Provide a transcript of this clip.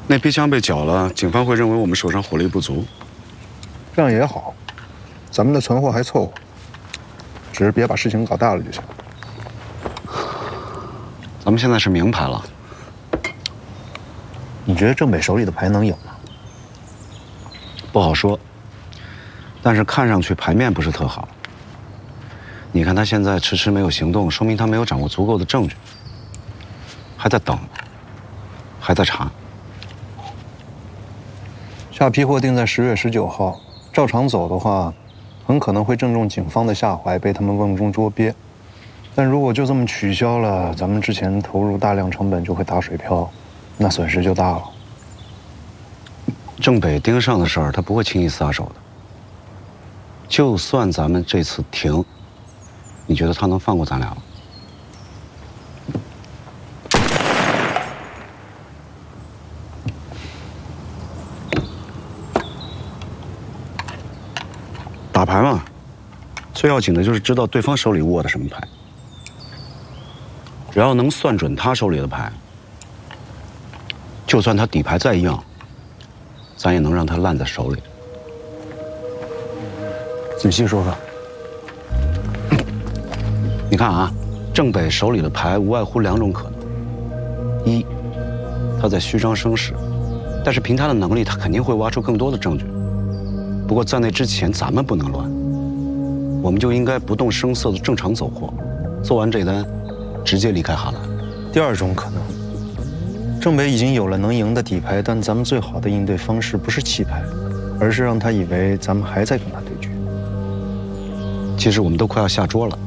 那批枪被缴了，警方会认为我们手上火力不足。 这样也好，咱们的存货还凑合，只是别把事情搞大了就行。 咱们现在是明牌了。 你觉得郑北手里的牌能赢吗？ 不好说，但是看上去牌面不是特好。你看他现在迟迟没有行动，说明他没有掌握足够的证据，还在等，还在查。 下批货定在10月19号，照常走的话，很可能会正中警方的下怀，被他们瓮中捉鳖。但如果就这么取消了，咱们之前投入大量成本就会打水漂，那损失就大了。 郑北盯上的事儿，他不会轻易撒手的。就算咱们这次停，你觉得他能放过咱俩吗？打牌嘛，最要紧的就是知道对方手里握的什么牌。只要能算准他手里的牌，就算他底牌再硬，咱也能让他烂在手里。 仔细说说。 你看啊，郑北手里的牌无外乎2种可能：一，他在虚张声势，但是凭他的能力，他肯定会挖出更多的证据。不过在那之前，咱们不能乱，我们就应该不动声色的正常走货，做完这单，直接离开哈兰。 第2种可能，郑北已经有了能赢的底牌，但咱们最好的应对方式不是弃牌，而是让他以为咱们还在跟他对决。 其实我们都快要下桌了。